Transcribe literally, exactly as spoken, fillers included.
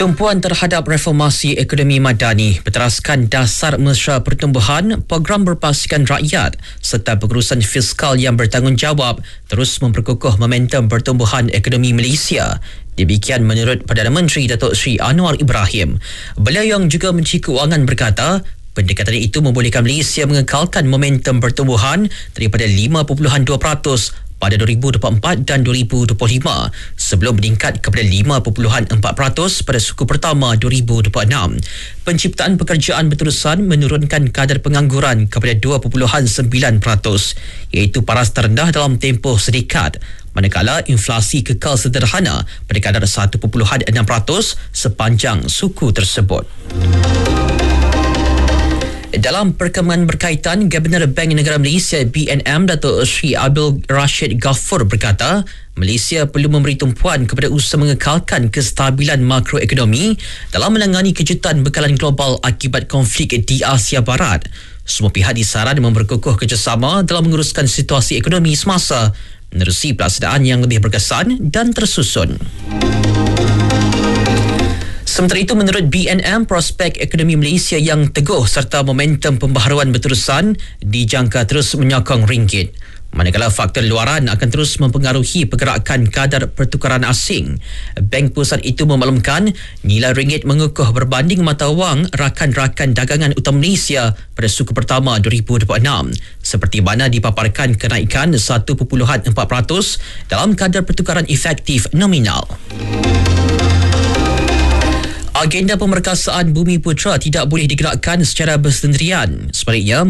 Tumpuan terhadap reformasi ekonomi madani, berteraskan dasar mesra pertumbuhan, program berpasukan rakyat serta pengurusan fiskal yang bertanggungjawab terus memperkukuh momentum pertumbuhan ekonomi Malaysia. Demikian menurut Perdana Menteri Datuk Seri Anwar Ibrahim. Beliau yang juga Menteri Kewangan berkata, pendekatan itu membolehkan Malaysia mengekalkan momentum pertumbuhan daripada lima perpuluhan dua peratus pada dua ribu dua puluh empat dan dua ribu dua puluh lima sebelum meningkat kepada lima perpuluhan empat peratus pada suku pertama dua ribu dua puluh enam. Penciptaan pekerjaan berterusan menurunkan kadar pengangguran kepada dua perpuluhan sembilan peratus iaitu paras terendah dalam tempoh sedekat, manakala inflasi kekal sederhana pada kadar satu perpuluhan enam peratus sepanjang suku tersebut. Dalam perkembangan berkaitan, Gabenor Bank Negara Malaysia B N M Datuk Seri Abdul Rashid Ghaffur berkata, Malaysia perlu memberi tumpuan kepada usaha mengekalkan kestabilan makroekonomi dalam menangani kejutan bekalan global akibat konflik di Asia Barat. Semua pihak disaran memperkukuh kerjasama dalam menguruskan situasi ekonomi semasa menerusi pelaksanaan yang lebih berkesan dan tersusun. Sementara itu, menurut B N M, prospek ekonomi Malaysia yang teguh serta momentum pembaharuan berterusan dijangka terus menyokong ringgit. Manakala faktor luaran akan terus mempengaruhi pergerakan kadar pertukaran asing. Bank Pusat itu memaklumkan nilai ringgit mengukuh berbanding mata wang rakan-rakan dagangan utama Malaysia pada suku pertama dua ribu dua puluh enam, seperti mana dipaparkan kenaikan satu perpuluhan empat peratus dalam kadar pertukaran efektif nominal. Agenda pemerkasaan Bumi Putra tidak boleh digerakkan secara bersendirian. Sebaliknya,